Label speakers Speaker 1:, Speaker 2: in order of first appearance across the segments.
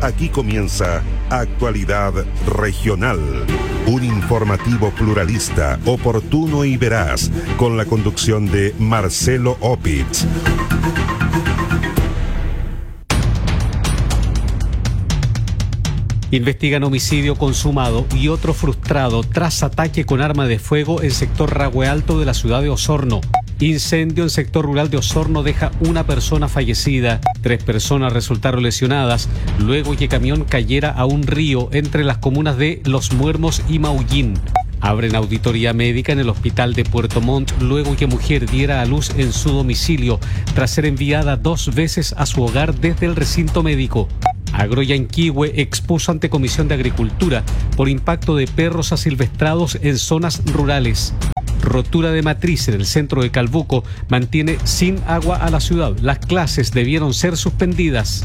Speaker 1: Aquí comienza Actualidad Regional, un informativo pluralista, oportuno y veraz, con la conducción de Marcelo Opitz.
Speaker 2: Investigan homicidio consumado y otro frustrado tras ataque con arma de fuego en sector Rahue Alto de la ciudad de Osorno. Incendio en sector rural de Osorno deja una persona fallecida. 3 personas resultaron lesionadas luego que camión cayera a un río entre las comunas de Los Muermos y Maullín. Abren auditoría médica en el hospital de Puerto Montt luego que mujer diera a luz en su domicilio tras ser enviada 2 veces a su hogar desde el recinto médico. Agroyanquihue expuso ante Comisión de Agricultura por impacto de perros asilvestrados en zonas rurales. Rotura de matriz en el centro de Calbuco mantiene sin agua a la ciudad. Las clases debieron ser suspendidas.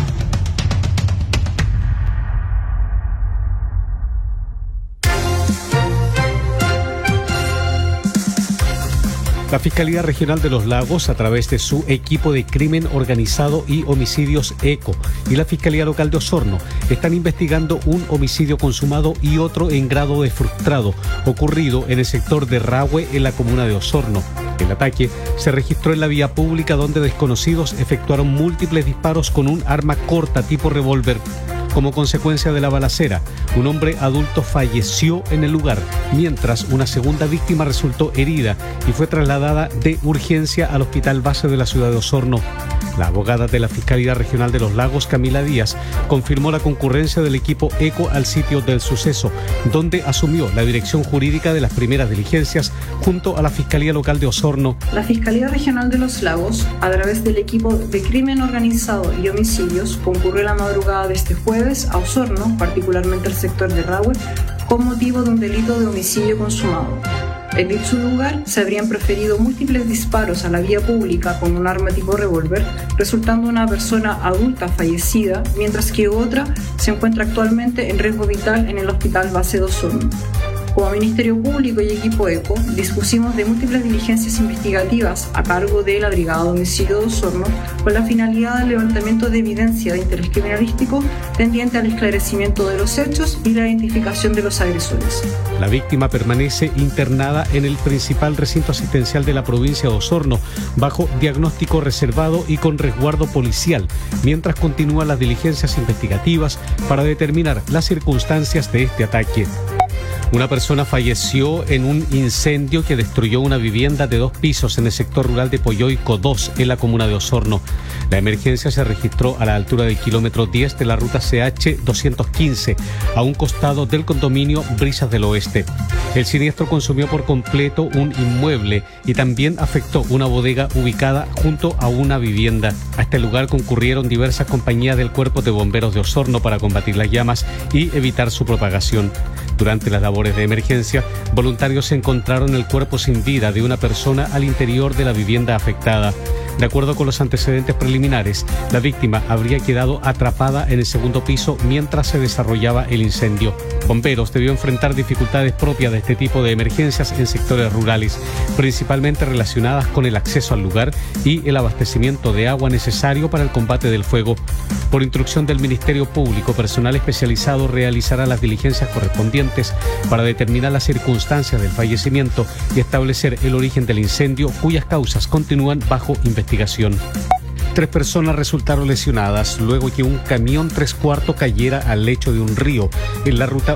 Speaker 2: La Fiscalía Regional de Los Lagos, a través de su equipo de crimen organizado y homicidios ECO, y la Fiscalía Local de Osorno, están investigando un homicidio consumado y otro en grado de frustrado, ocurrido en el sector de Rahue, en la comuna de Osorno. El ataque se registró en la vía pública donde desconocidos efectuaron múltiples disparos con un arma corta tipo revólver. Como consecuencia de la balacera, un hombre adulto falleció en el lugar, mientras una segunda víctima resultó herida y fue trasladada de urgencia al hospital base de la ciudad de Osorno. La abogada de la Fiscalía Regional de Los Lagos, Camila Díaz, confirmó la concurrencia del equipo ECO al sitio del suceso, donde asumió la dirección jurídica de las primeras diligencias junto a la Fiscalía Local de Osorno.
Speaker 3: La Fiscalía Regional de Los Lagos, a través del equipo de crimen organizado y homicidios, concurrió la madrugada de este jueves a Osorno, particularmente al sector de Rahue, con motivo de un delito de homicidio consumado. En dicho lugar se habrían proferido múltiples disparos a la vía pública con un arma tipo revólver, resultando una persona adulta fallecida, mientras que otra se encuentra actualmente en riesgo vital en el hospital base de Osorno. Como Ministerio Público y equipo ECO, dispusimos de múltiples diligencias investigativas a cargo de la Brigada de Homicidio de Osorno con la finalidad del levantamiento de evidencia de interés criminalístico tendiente al esclarecimiento de los hechos y la identificación de los agresores.
Speaker 2: La víctima permanece internada en el principal recinto asistencial de la provincia de Osorno bajo diagnóstico reservado y con resguardo policial, mientras continúan las diligencias investigativas para determinar las circunstancias de este ataque. Una persona falleció en un incendio que destruyó una vivienda de 2 pisos en el sector rural de Poyoico 2, en la comuna de Osorno. La emergencia se registró a la altura del kilómetro 10 de la ruta CH 215, a un costado del condominio Brisas del Oeste. El siniestro consumió por completo un inmueble y también afectó una bodega ubicada junto a una vivienda. A este lugar concurrieron diversas compañías del Cuerpo de Bomberos de Osorno para combatir las llamas y evitar su propagación. Durante las labores de emergencia, voluntarios encontraron el cuerpo sin vida de una persona al interior de la vivienda afectada. De acuerdo con los antecedentes preliminares, la víctima habría quedado atrapada en el segundo piso mientras se desarrollaba el incendio. Bomberos debió enfrentar dificultades propias de este tipo de emergencias en sectores rurales, principalmente relacionadas con el acceso al lugar y el abastecimiento de agua necesario para el combate del fuego. Por instrucción del Ministerio Público, personal especializado realizará las diligencias correspondientes para determinar las circunstancias del fallecimiento y establecer el origen del incendio, cuyas causas continúan bajo investigación. 3 personas resultaron lesionadas luego que un camión 3/4 cayera al lecho de un río en la ruta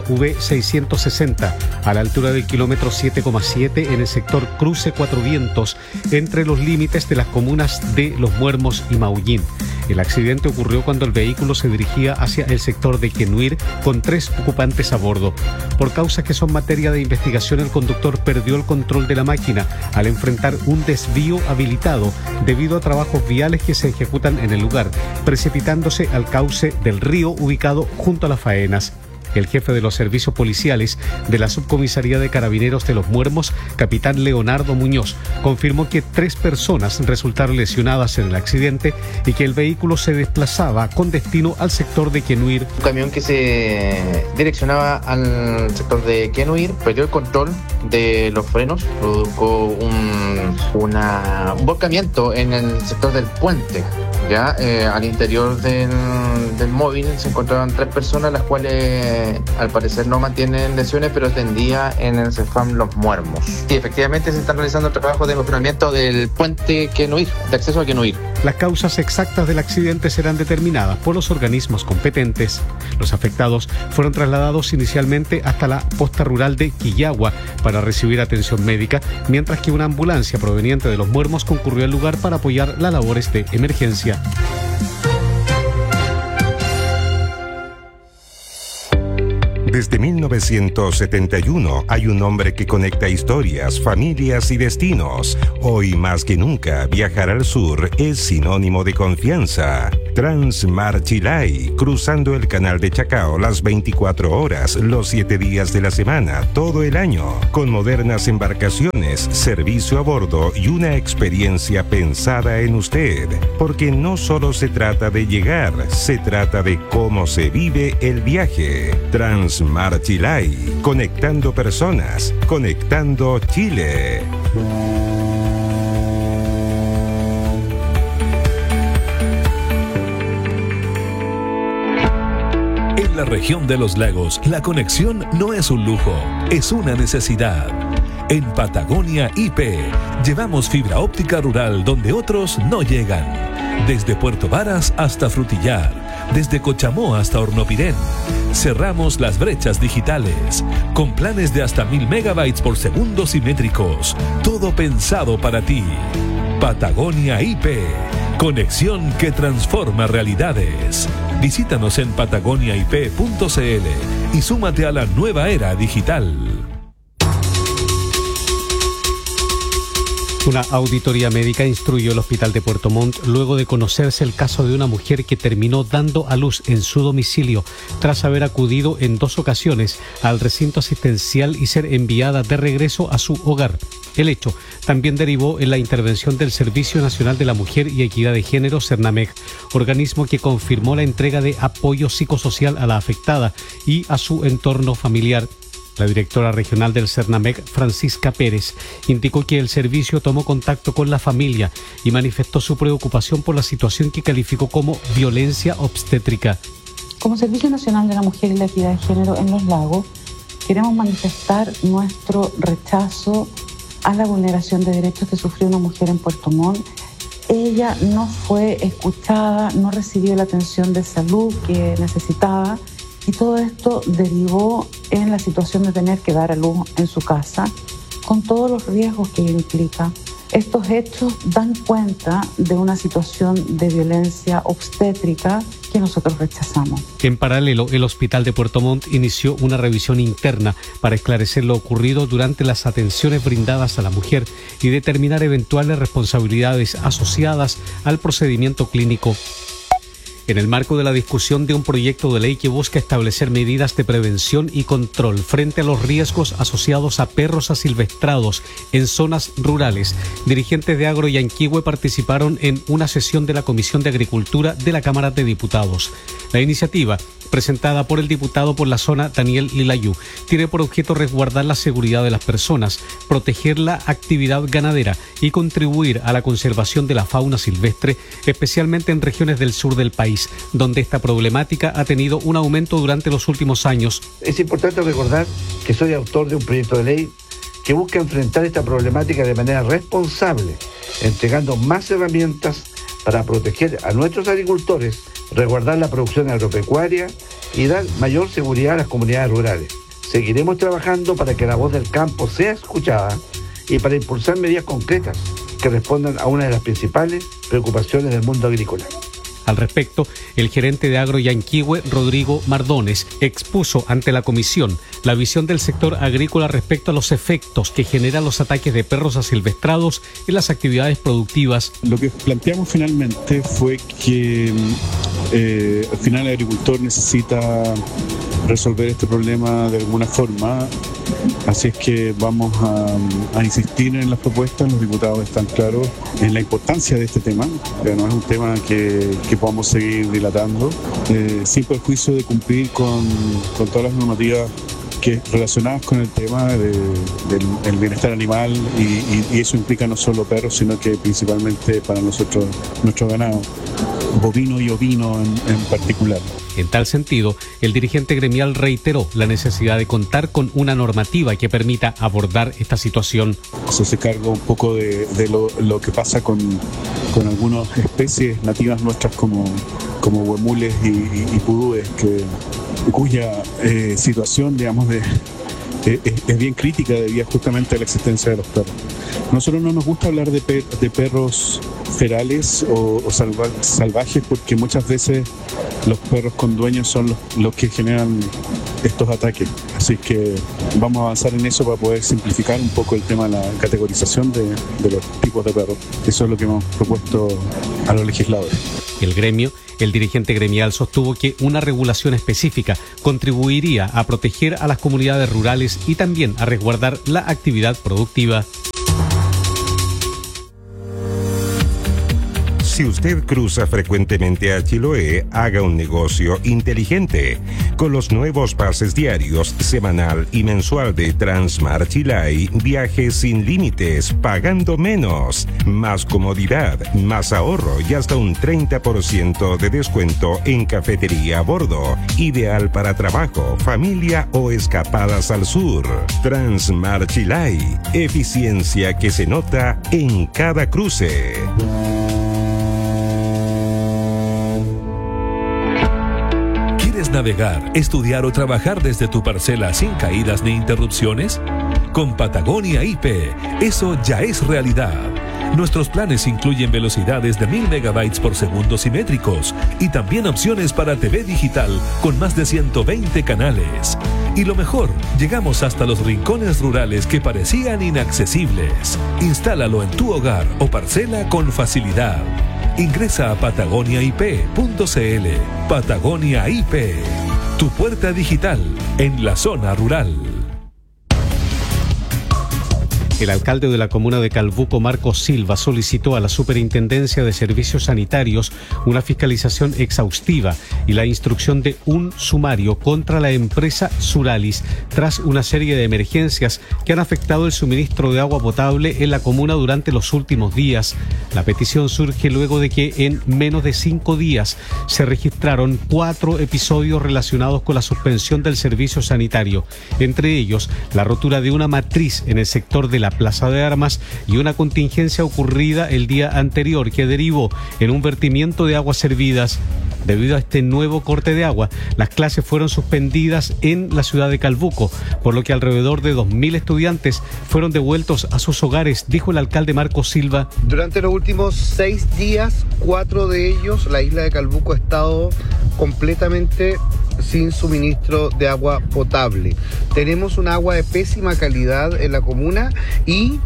Speaker 2: V660 a la altura del kilómetro 7,7 en el sector Cruce Cuatro Vientos, entre los límites de las comunas de Los Muermos y Maullín. El accidente ocurrió cuando el vehículo se dirigía hacia el sector de Quenuir con 3 ocupantes a bordo. Por causas que son materia de investigación, el conductor perdió el control de la máquina al enfrentar un desvío habilitado debido a trabajos viales que se ejecutan en el lugar, precipitándose al cauce del río ubicado junto a las faenas. El jefe de los servicios policiales de la Subcomisaría de Carabineros de Los Muermos, capitán Leonardo Muñoz, confirmó que 3 personas resultaron lesionadas en el accidente y que el vehículo se desplazaba con destino al sector de Quenuir.
Speaker 4: Un camión que se direccionaba al sector de Quenuir perdió el control de los frenos, produjo un volcamiento en el sector del puente Ya al interior del móvil se encontraban 3 personas, las cuales al parecer no mantienen lesiones, pero tendía en el CEFAM Los Muermos. Sí, efectivamente se están realizando trabajos de mejoramiento del puente Quenuir, de acceso a Quenuir.
Speaker 2: Las causas exactas del accidente serán determinadas por los organismos competentes. Los afectados fueron trasladados inicialmente hasta la posta rural de Quillagua para recibir atención médica, mientras que una ambulancia proveniente de Los Muermos concurrió al lugar para apoyar las labores de emergencia.
Speaker 1: Desde 1971 hay un nombre que conecta historias, familias y destinos. Hoy más que nunca, viajar al sur es sinónimo de confianza. Transmar Chilay, cruzando el canal de Chacao las 24 horas, los 7 días de la semana, todo el año, con modernas embarcaciones, servicio a bordo y una experiencia pensada en usted. Porque no solo se trata de llegar, se trata de cómo se vive el viaje. Transmar Chilay, conectando personas, conectando Chile.
Speaker 5: En la región de los lagos, la conexión no es un lujo, es una necesidad. En Patagonia IP, llevamos fibra óptica rural donde otros no llegan. Desde Puerto Varas hasta Frutillar, desde Cochamó hasta Hornopirén. Cerramos las brechas digitales, con planes de hasta 1000 megabytes por segundo simétricos. Todo pensado para ti. Patagonia IP, conexión que transforma realidades. Visítanos en patagoniaip.cl y súmate a la nueva era digital.
Speaker 2: Una auditoría médica instruyó el Hospital de Puerto Montt luego de conocerse el caso de una mujer que terminó dando a luz en su domicilio tras haber acudido en 2 ocasiones al recinto asistencial y ser enviada de regreso a su hogar. El hecho también derivó en la intervención del Servicio Nacional de la Mujer y Equidad de Género, Cernamec, organismo que confirmó la entrega de apoyo psicosocial a la afectada y a su entorno familiar. La directora regional del Cernamec, Francisca Pérez, indicó que el servicio tomó contacto con la familia y manifestó su preocupación por la situación que calificó como violencia obstétrica.
Speaker 6: Como Servicio Nacional de la Mujer y la Equidad de Género en Los Lagos, queremos manifestar nuestro rechazo a la vulneración de derechos que sufrió una mujer en Puerto Montt. Ella no fue escuchada, no recibió la atención de salud que necesitaba, y todo esto derivó en la situación de tener que dar a luz en su casa, con todos los riesgos que implica. Estos hechos dan cuenta de una situación de violencia obstétrica que nosotros rechazamos.
Speaker 2: En paralelo, el Hospital de Puerto Montt inició una revisión interna para esclarecer lo ocurrido durante las atenciones brindadas a la mujer y determinar eventuales responsabilidades asociadas al procedimiento clínico. En el marco de la discusión de un proyecto de ley que busca establecer medidas de prevención y control frente a los riesgos asociados a perros asilvestrados en zonas rurales, dirigentes de Agro Yanquihue participaron en una sesión de la Comisión de Agricultura de la Cámara de Diputados. La iniciativa, presentada por el diputado por la zona Daniel Lilayú, tiene por objeto resguardar la seguridad de las personas, proteger la actividad ganadera y contribuir a la conservación de la fauna silvestre, especialmente en regiones del sur del país, donde esta problemática ha tenido un aumento durante los últimos años.
Speaker 7: Es importante recordar que soy autor de un proyecto de ley que busca enfrentar esta problemática de manera responsable, entregando más herramientas para proteger a nuestros agricultores, resguardar la producción agropecuaria y dar mayor seguridad a las comunidades rurales. Seguiremos trabajando para que la voz del campo sea escuchada y para impulsar medidas concretas que respondan a una de las principales preocupaciones del mundo agrícola.
Speaker 2: Al respecto, el gerente de Agro Yanquihue, Rodrigo Mardones, expuso ante la comisión la visión del sector agrícola respecto a los efectos que generan los ataques de perros asilvestrados en las actividades productivas.
Speaker 8: Lo que planteamos finalmente fue que al final el agricultor necesita resolver este problema de alguna forma, así es que vamos a insistir en las propuestas. Los diputados están claros en la importancia de este tema, pero no es un tema que podamos seguir dilatando, sin perjuicio de cumplir con todas las normativas relacionadas con el tema del bienestar animal, y eso implica no solo perros, sino que principalmente para nosotros, nuestro ganado. bovino y ovino en particular.
Speaker 2: En tal sentido, el dirigente gremial reiteró la necesidad de contar con una normativa que permita abordar esta situación.
Speaker 8: Se hace cargo un poco de lo que pasa con algunas especies nativas nuestras como huemules y pudúes, cuya situación, digamos, es bien crítica debido justamente a la existencia de los perros. Nosotros no nos gusta hablar de perros ferales o salvajes, porque muchas veces los perros con dueños son los que generan estos ataques. Así que vamos a avanzar en eso para poder simplificar un poco el tema de la categorización de los tipos de perros. Eso es lo que hemos propuesto a los legisladores.
Speaker 2: El dirigente gremial sostuvo que una regulación específica contribuiría a proteger a las comunidades rurales y también a resguardar la actividad productiva.
Speaker 1: Si usted cruza frecuentemente a Chiloé, haga un negocio inteligente. Con los nuevos pases diarios, semanal y mensual de Transmar Chilay, viaje sin límites, pagando menos. Más comodidad, más ahorro y hasta un 30% de descuento en cafetería a bordo. Ideal para trabajo, familia o escapadas al sur. Transmar Chilay, eficiencia que se nota en cada cruce.
Speaker 5: Navegar, estudiar o trabajar desde tu parcela sin caídas ni interrupciones? Con Patagonia IP, eso ya es realidad. Nuestros planes incluyen velocidades de 1000 megabytes por segundo simétricos y también opciones para TV digital con más de 120 canales. Y lo mejor, llegamos hasta los rincones rurales que parecían inaccesibles. Instálalo en tu hogar o parcela con facilidad. Ingresa a patagoniaip.cl. Patagonia IP, tu puerta digital en la zona rural.
Speaker 2: El alcalde de la comuna de Calbuco, Marcos Silva, solicitó a la Superintendencia de Servicios Sanitarios una fiscalización exhaustiva y la instrucción de un sumario contra la empresa Suralis tras una serie de emergencias que han afectado el suministro de agua potable en la comuna durante los últimos días. La petición surge luego de que en menos de 5 días se registraron 4 episodios relacionados con la suspensión del servicio sanitario, entre ellos la rotura de una matriz en el sector de la Plaza de Armas y una contingencia ocurrida el día anterior que derivó en un vertimiento de aguas servidas. Debido a este nuevo corte de agua, las clases fueron suspendidas en la ciudad de Calbuco, por lo que alrededor de 2.000 estudiantes fueron devueltos a sus hogares, dijo el alcalde Marcos Silva.
Speaker 9: Durante los últimos 6 días, 4 de ellos, la isla de Calbuco ha estado completamente sin suministro de agua potable. Tenemos un agua de pésima calidad en la comuna y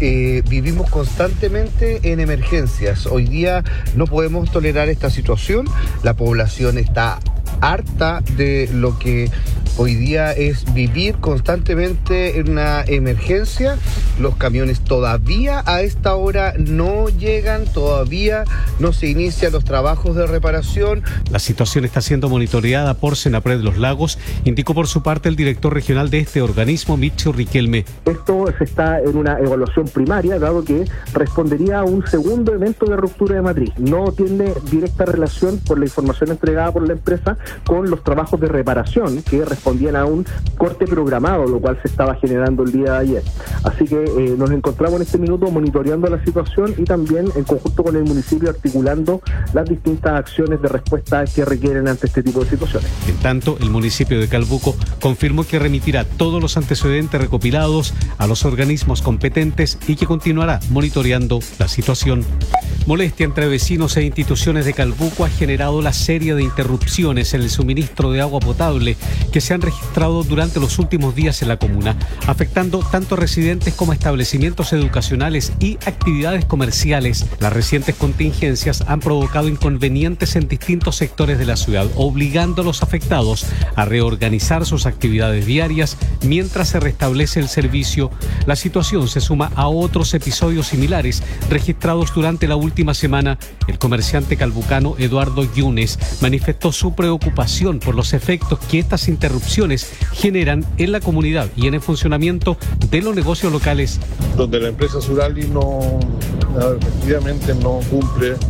Speaker 9: vivimos constantemente en emergencias. Hoy día no podemos tolerar esta situación. La población está harta de lo que hoy día es vivir constantemente en una emergencia. Los camiones todavía a esta hora no llegan, todavía no se inician los trabajos de reparación.
Speaker 2: La situación está siendo monitoreada por Senapred Los Lagos, indicó por su parte el director regional de este organismo, Micho Riquelme.
Speaker 10: Esto se está en una evaluación primaria, dado que respondería a un segundo evento de ruptura de matriz. No tiene directa relación, por la información entregada por la empresa, con los trabajos de reparación que respondían a un corte programado, lo cual se estaba generando el día de ayer. Así que nos encontramos en este minuto monitoreando la situación y también en conjunto con el municipio articulando las distintas acciones de respuesta que requieren ante este tipo de situaciones.
Speaker 2: En tanto, el municipio de Calbuco confirmó que remitirá todos los antecedentes recopilados a los organismos competentes y que continuará monitoreando la situación. Molestia entre vecinos e instituciones de Calbuco ha generado la serie de interrupciones en el suministro de agua potable que se han registrado durante los últimos días en la comuna, afectando tanto residentes como establecimientos educacionales y actividades comerciales. Las recientes contingencias han provocado inconvenientes en distintos sectores de la ciudad, obligando a los afectados a reorganizar sus actividades diarias mientras se restablece el servicio. La situación se suma a otros episodios similares registrados durante la última semana. El comerciante calbucano Eduardo Yunes manifestó su preocupación por los efectos que estas interrupciones generan en la comunidad y en el funcionamiento de los negocios locales.
Speaker 11: Donde la empresa Suralis efectivamente no cumple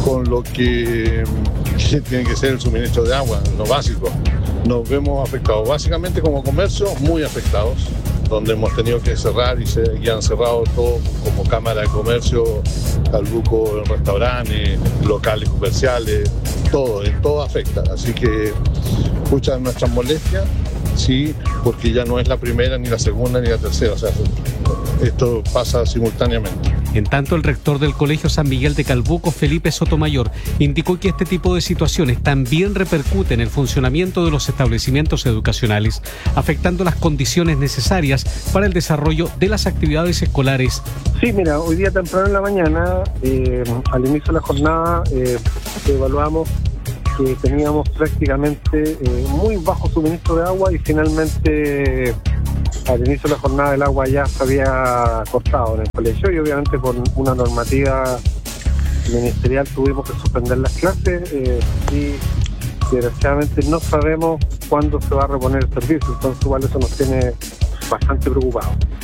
Speaker 11: con lo que tiene que ser el suministro de agua, lo básico. Nos vemos afectados, básicamente como comercio, muy afectados, donde hemos tenido que cerrar y han cerrado todo como Cámara de Comercio, Calbuco, restaurantes, locales comerciales, todo afecta. Así que escuchan nuestras molestias, sí, porque ya no es la primera, ni la segunda, ni la tercera, o sea, esto pasa simultáneamente.
Speaker 2: En tanto, el rector del Colegio San Miguel de Calbuco, Felipe Sotomayor, indicó que este tipo de situaciones también repercute en el funcionamiento de los establecimientos educacionales, afectando las condiciones necesarias para el desarrollo de las actividades escolares.
Speaker 10: Sí, mira, hoy día temprano en la mañana, al inicio de la jornada, evaluamos que teníamos prácticamente muy bajo suministro de agua y finalmente al inicio de la jornada el agua ya se había cortado en el colegio y obviamente por una normativa ministerial tuvimos que suspender las clases y desgraciadamente no sabemos cuándo se va a reponer el servicio, entonces igual eso nos tiene bastante preocupados.